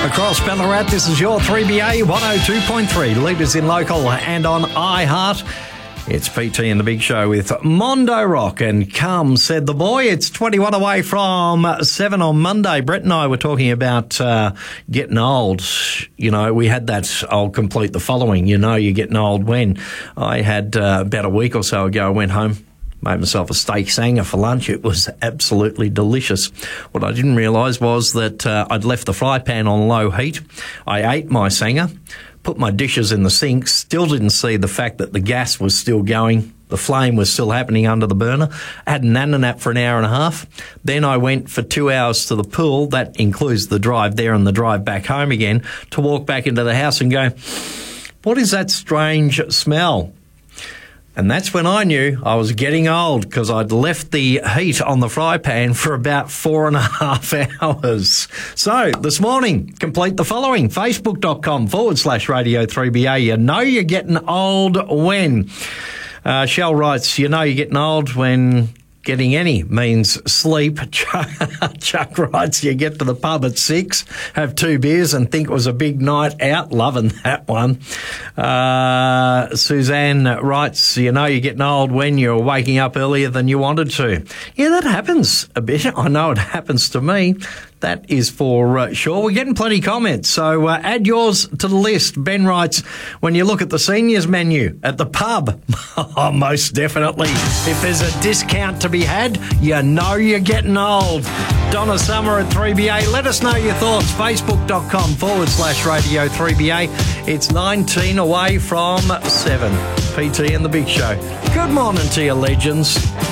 Across Ballarat, this is your 3BA 102.3, leaders in local and on iHeart. It's PT and the Big Show with Mondo Rock and Come Said the Boy. It's 21 away from 7 on Monday. Brett and I were talking about getting old. You know, we had that, I'll complete the following. You know you're getting old when. I had about a week or so ago, I went home, made myself a steak sanger for lunch. It was absolutely delicious. What I didn't realise was that I'd left the fry pan on low heat. I ate my sanger, put my dishes in the sink, still didn't see the fact that the gas was still going. The flame was still happening under the burner. I had a nap for an hour and a half. Then I went for 2 hours to the pool. That includes the drive there and the drive back home again, to walk back into the house and go, what is that strange smell? And that's when I knew I was getting old, because I'd left the heat on the fry pan for about 4.5 hours. So this morning, complete the following. Facebook.com/Radio3BA. You know you're getting old when. Shell writes, you know you're getting old when getting any means sleep. Chuck writes, you get to the pub at 6, have 2 beers and think it was a big night out. Loving that one. Suzanne writes, you know you're getting old when you're waking up earlier than you wanted to. Yeah, that happens a bit. I know it happens to me. That is for sure. We're getting plenty of comments, so add yours to the list. Ben writes, when you look at the seniors menu at the pub, oh, most definitely. If there's a discount to be had, you know you're getting old. Donna Summer at 3BA. Let us know your thoughts. Facebook.com/Radio3BA. It's 19 away from 7. PT and the Big Show. Good morning to you, legends.